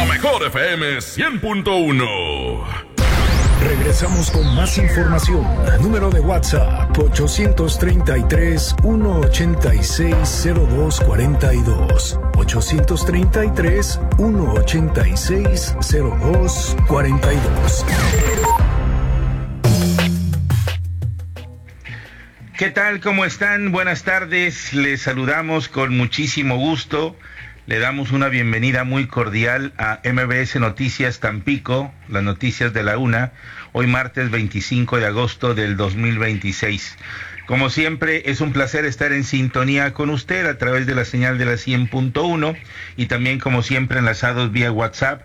La mejor FM 100.1. Regresamos con más información. Número de WhatsApp 833-186-0242. 833-186-0242. ¿Qué tal? ¿Cómo están? Buenas tardes. Les saludamos con muchísimo gusto. Le damos una bienvenida muy cordial a MBS Noticias Tampico, las noticias de la una, hoy martes 25 de agosto del 2026. Como siempre, es un placer estar en sintonía con usted a través de la señal de la 100.1 y también, como siempre, enlazados vía WhatsApp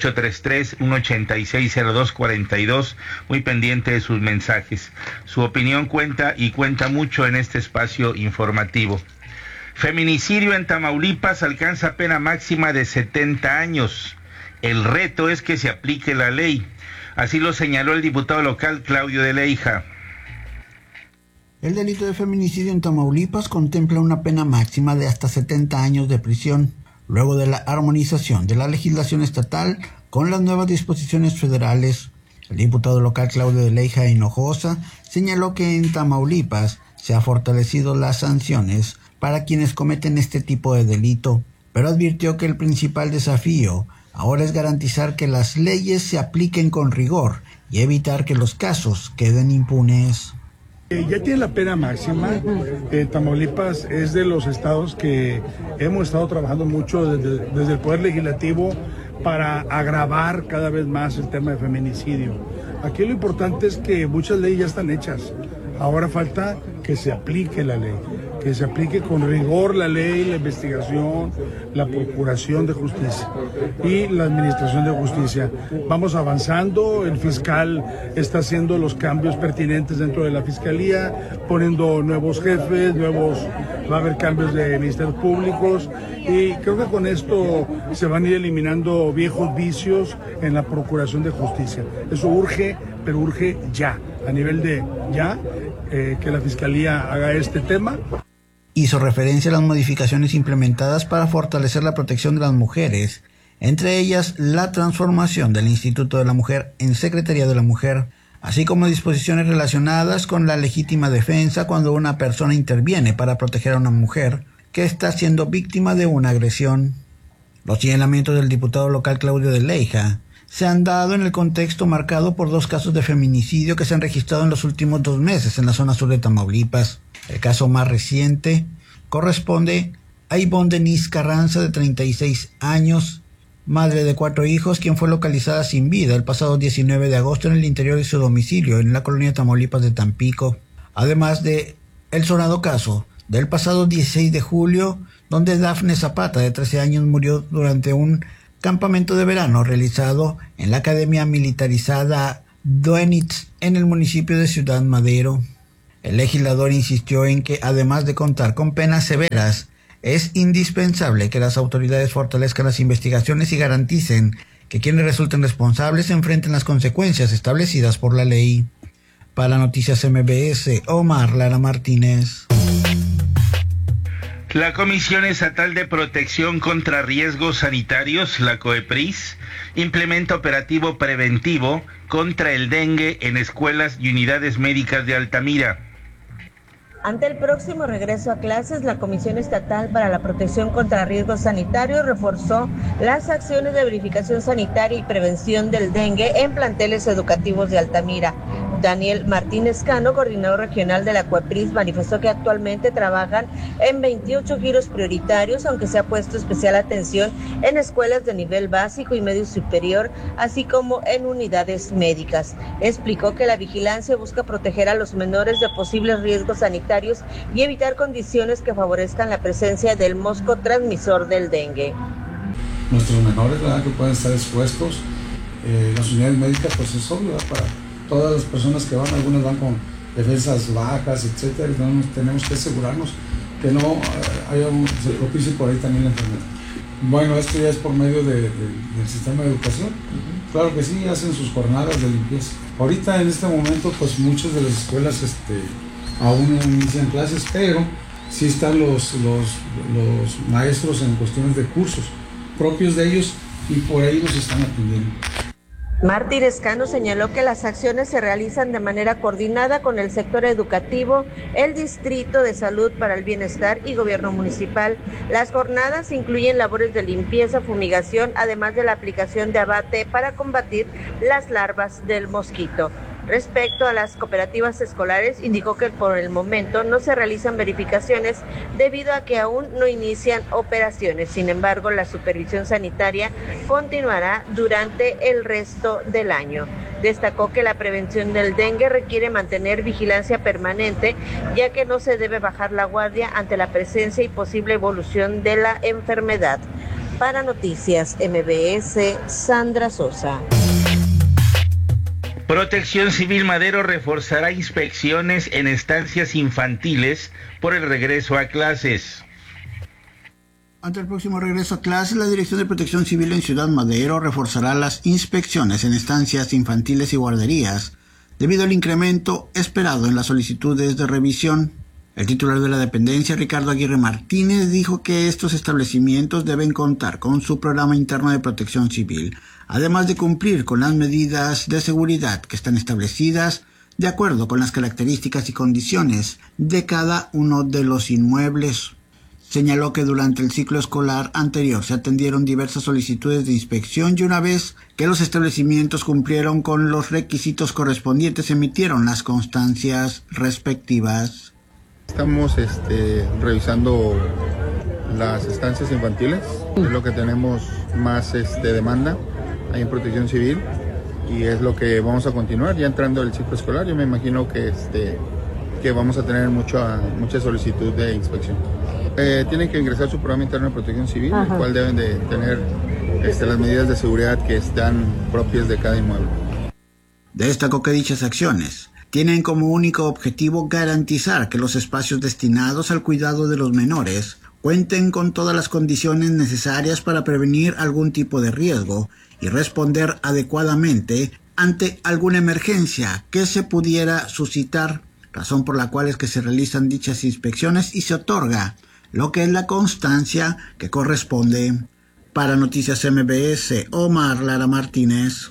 833-186-0242, muy pendiente de sus mensajes. Su opinión cuenta y cuenta mucho en este espacio informativo. Feminicidio en Tamaulipas alcanza pena máxima de 70 años. El reto es que se aplique la ley. Así lo señaló el diputado local Claudio de Leija. El delito de feminicidio en Tamaulipas contempla una pena máxima de hasta 70 años de prisión, luego de la armonización de la legislación estatal con las nuevas disposiciones federales. El diputado local Claudio de Leija Hinojosa señaló que en Tamaulipas se han fortalecido las sanciones para quienes cometen este tipo de delito, pero advirtió que el principal desafío ahora es garantizar que las leyes se apliquen con rigor y evitar que los casos queden impunes. Ya tiene la pena máxima. Tamaulipas es de los estados que hemos estado trabajando mucho desde el Poder Legislativo para agravar cada vez más el tema de feminicidio. Aquí lo importante es que muchas leyes ya están hechas. Ahora falta que se aplique la ley, que se aplique con rigor la ley, la investigación, la procuración de justicia y la administración de justicia. Vamos avanzando, el fiscal está haciendo los cambios pertinentes dentro de la fiscalía, poniendo nuevos jefes, va a haber cambios de ministerios públicos y creo que con esto se van a ir eliminando viejos vicios en la procuración de justicia. Eso urge, pero urge ya, a nivel de ya, que la Fiscalía haga este tema. Hizo referencia a las modificaciones implementadas para fortalecer la protección de las mujeres, entre ellas la transformación del Instituto de la Mujer en Secretaría de la Mujer, así como disposiciones relacionadas con la legítima defensa cuando una persona interviene para proteger a una mujer que está siendo víctima de una agresión. Los señalamientos del diputado local Claudio de Leija se han dado en el contexto marcado por 2 casos de feminicidio que se han registrado en los últimos 2 meses en la zona sur de Tamaulipas. El caso más reciente corresponde a Ivonne Denise Carranza, de 36 años, madre de 4 hijos, quien fue localizada sin vida el pasado 19 de agosto en el interior de su domicilio en la colonia Tamaulipas de Tampico. Además de el sonado caso del pasado 16 de julio, donde Dafne Zapata, de 13 años, murió durante un campamento de verano realizado en la Academia Militarizada Doenitz en el municipio de Ciudad Madero. El legislador insistió en que, además de contar con penas severas, es indispensable que las autoridades fortalezcan las investigaciones y garanticen que quienes resulten responsables enfrenten las consecuencias establecidas por la ley. Para Noticias MBS, Omar Lara Martínez. La Comisión Estatal de Protección contra Riesgos Sanitarios, la COEPRIS, implementa operativo preventivo contra el dengue en escuelas y unidades médicas de Altamira. Ante el próximo regreso a clases, la Comisión Estatal para la Protección contra Riesgos Sanitarios reforzó las acciones de verificación sanitaria y prevención del dengue en planteles educativos de Altamira. Daniel Martínez Cano, coordinador regional de la COEPRIS, manifestó que actualmente trabajan en 28 giros prioritarios, aunque se ha puesto especial atención en escuelas de nivel básico y medio superior, así como en unidades médicas. Explicó que la vigilancia busca proteger a los menores de posibles riesgos sanitarios y evitar condiciones que favorezcan la presencia del mosco transmisor del dengue. Nuestros menores, ¿verdad?, que pueden estar expuestos, las unidades médicas, pues es obvio, ¿verdad?, para todas las personas que van, algunas van con defensas bajas, etcétera, tenemos que asegurarnos que no se propicie por ahí también la enfermedad. Bueno, esto ya es por medio del sistema de educación. Claro que sí, hacen sus jornadas de limpieza. Ahorita en este momento, pues muchas de las escuelas aún no inician clases, pero sí están los maestros en cuestiones de cursos propios de ellos y por ahí nos están atendiendo. Martínez Cano señaló que las acciones se realizan de manera coordinada con el sector educativo, el Distrito de Salud para el Bienestar y Gobierno Municipal. Las jornadas incluyen labores de limpieza, fumigación, además de la aplicación de abate para combatir las larvas del mosquito. Respecto a las cooperativas escolares, indicó que por el momento no se realizan verificaciones debido a que aún no inician operaciones. Sin embargo, la supervisión sanitaria continuará durante el resto del año. Destacó que la prevención del dengue requiere mantener vigilancia permanente, ya que no se debe bajar la guardia ante la presencia y posible evolución de la enfermedad. Para Noticias MBS, Sandra Sosa. Protección Civil Madero reforzará inspecciones en estancias infantiles por el regreso a clases. Ante el próximo regreso a clases, la Dirección de Protección Civil en Ciudad Madero reforzará las inspecciones en estancias infantiles y guarderías debido al incremento esperado en las solicitudes de revisión. El titular de la dependencia, Ricardo Aguirre Martínez, dijo que estos establecimientos deben contar con su programa interno de protección civil, además de cumplir con las medidas de seguridad que están establecidas de acuerdo con las características y condiciones de cada uno de los inmuebles. Señaló que durante el ciclo escolar anterior se atendieron diversas solicitudes de inspección y una vez que los establecimientos cumplieron con los requisitos correspondientes, se emitieron las constancias respectivas. Estamos revisando las estancias infantiles, es lo que tenemos más demanda ahí en Protección Civil y es lo que vamos a continuar ya entrando el ciclo escolar. Yo me imagino que vamos a tener mucha solicitud de inspección. Tienen que ingresar su programa interno de Protección Civil, el cual deben de tener las medidas de seguridad que están propias de cada inmueble. Destacó que dichas acciones tienen como único objetivo garantizar que los espacios destinados al cuidado de los menores cuenten con todas las condiciones necesarias para prevenir algún tipo de riesgo y responder adecuadamente ante alguna emergencia que se pudiera suscitar, razón por la cual es que se realizan dichas inspecciones y se otorga lo que es la constancia que corresponde. Para Noticias MBS, Omar Lara Martínez.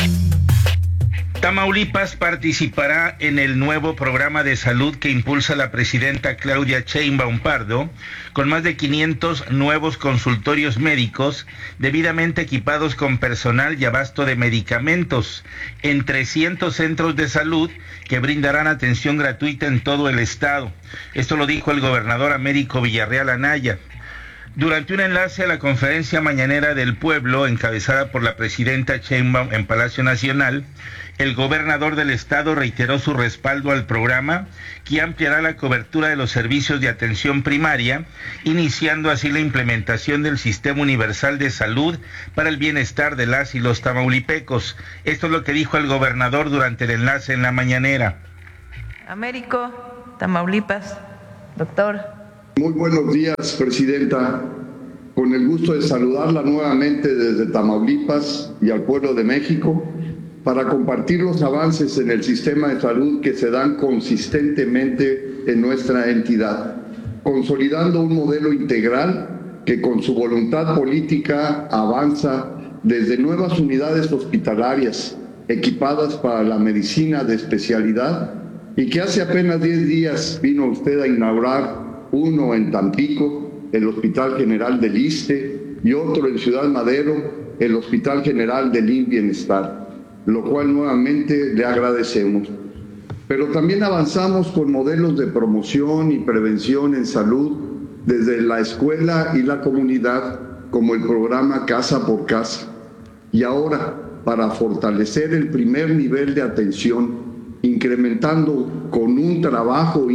Tamaulipas participará en el nuevo programa de salud que impulsa la presidenta Claudia Sheinbaum Pardo, con más de 500 nuevos consultorios médicos debidamente equipados con personal y abasto de medicamentos en 300 centros de salud que brindarán atención gratuita en todo el estado. Esto lo dijo el gobernador Américo Villarreal Anaya durante un enlace a la conferencia mañanera del pueblo encabezada por la presidenta Sheinbaum en Palacio Nacional. El gobernador del estado reiteró su respaldo al programa, que ampliará la cobertura de los servicios de atención primaria, iniciando así la implementación del Sistema Universal de Salud para el bienestar de las y los tamaulipecos. Esto es lo que dijo el gobernador durante el enlace en la mañanera. Américo, Tamaulipas, doctor. Muy buenos días, presidenta. Con el gusto de saludarla nuevamente desde Tamaulipas y al pueblo de México, para compartir los avances en el sistema de salud que se dan consistentemente en nuestra entidad, consolidando un modelo integral que con su voluntad política avanza desde nuevas unidades hospitalarias equipadas para la medicina de especialidad y que hace apenas 10 días vino usted a inaugurar uno en Tampico, el Hospital General del ISSSTE, y otro en Ciudad Madero, el Hospital General del Bienestar, lo cual nuevamente le agradecemos. Pero también avanzamos con modelos de promoción y prevención en salud desde la escuela y la comunidad, como el programa Casa por Casa. Y ahora, para fortalecer el primer nivel de atención, incrementando con un trabajo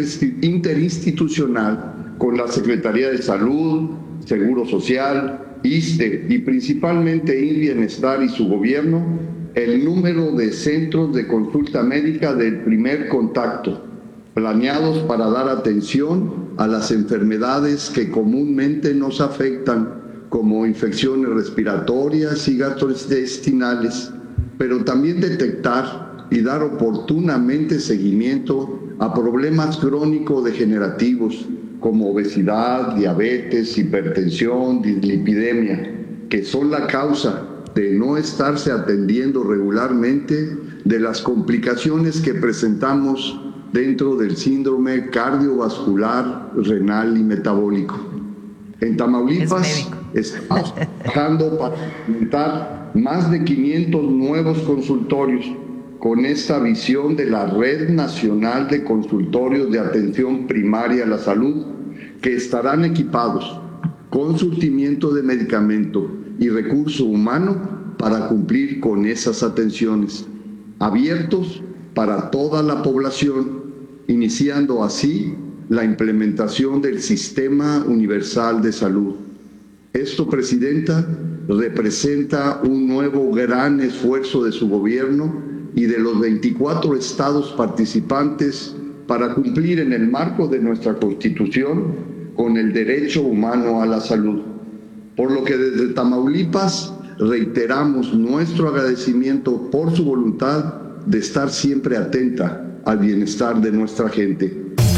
interinstitucional con la Secretaría de Salud, Seguro Social, ISSSTE y principalmente Bienestar y su gobierno, el número de centros de consulta médica del primer contacto, planeados para dar atención a las enfermedades que comúnmente nos afectan, como infecciones respiratorias y gastrointestinales, pero también detectar y dar oportunamente seguimiento a problemas crónico-degenerativos como obesidad, diabetes, hipertensión, dislipidemia, que son la causa de no estarse atendiendo regularmente, de las complicaciones que presentamos dentro del síndrome cardiovascular, renal y metabólico. En Tamaulipas estamos trabajando para implementar más de 500 nuevos consultorios con esta visión de la Red Nacional de Consultorios de Atención Primaria a la Salud, que estarán equipados con surtimiento de medicamento y recurso humano para cumplir con esas atenciones, abiertos para toda la población, iniciando así la implementación del Sistema Universal de Salud. Esto, Presidenta, representa un nuevo gran esfuerzo de su gobierno y de los 24 estados participantes para cumplir en el marco de nuestra Constitución con el derecho humano a la salud. Por lo que desde Tamaulipas reiteramos nuestro agradecimiento por su voluntad de estar siempre atenta al bienestar de nuestra gente.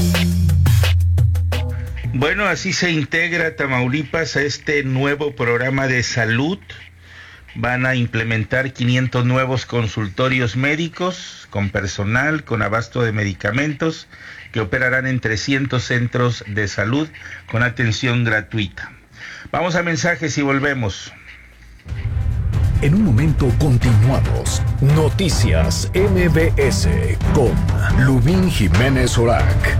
Bueno, así se integra Tamaulipas a este nuevo programa de salud. Van a implementar 500 nuevos consultorios médicos con personal, con abasto de medicamentos, que operarán en 300 centros de salud con atención gratuita. Vamos a mensajes y volvemos. En un momento continuamos. Noticias MBS con Lubín Jiménez Orac.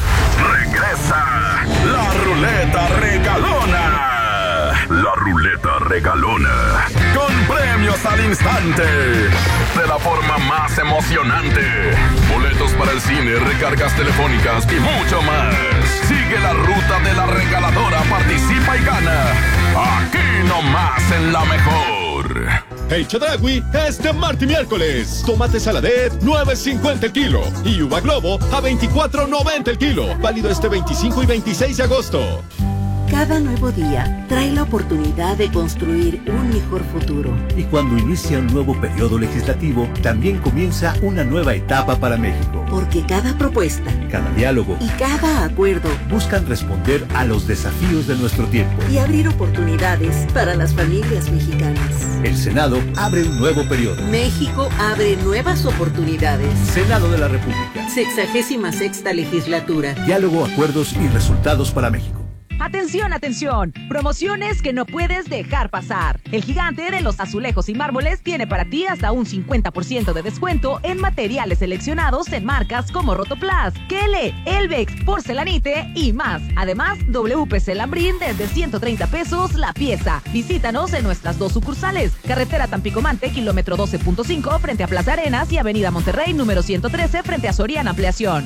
Regresa la ruleta regalona. La ruleta regalona. Con premios al instante. De la forma más emocionante. Boletos para el cine, recargas telefónicas y mucho más. Sigue la ruta de la regaladora, participa y gana. Aquí nomás en La Mejor. El Chedraui este martes y miércoles. Tomate Saladet, 9.50 el kilo. Y uva Globo a 24.90 el kilo. Válido este 25 y 26 de agosto. Cada nuevo día trae la oportunidad de construir un mejor futuro. Y cuando inicia un nuevo periodo legislativo, también comienza una nueva etapa para México. Porque cada propuesta, cada diálogo y cada acuerdo buscan responder a los desafíos de nuestro tiempo y abrir oportunidades para las familias mexicanas. El Senado abre un nuevo periodo. México abre nuevas oportunidades. Senado de la República. 66ª legislatura. Diálogo, acuerdos y resultados para México. Atención, atención, promociones que no puedes dejar pasar. El gigante de los azulejos y mármoles tiene para ti hasta un 50% de descuento en materiales seleccionados en marcas como Rotoplas, Kele, Elvex, Porcelanite y más. Además, WPC Lambrín desde 130 pesos la pieza. Visítanos en nuestras 2 sucursales, carretera Tampico-Mante, kilómetro 12.5 frente a Plaza Arenas y avenida Monterrey, número 113 frente a Soriana Ampliación.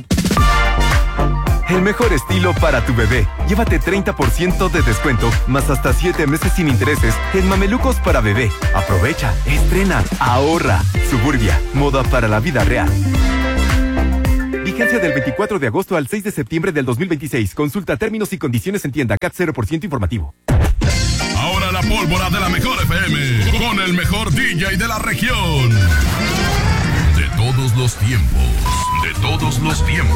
El mejor estilo para tu bebé. Llévate 30% de descuento, más hasta 7 meses sin intereses en mamelucos para bebé. Aprovecha, estrena, ahorra. Suburbia, moda para la vida real. Vigencia del 24 de agosto al 6 de septiembre del 2026. Consulta términos y condiciones en tienda. CAT 0% informativo. Ahora la pólvora de la Mejor FM, con el mejor DJ de la región. De todos los tiempos. De todos los tiempos.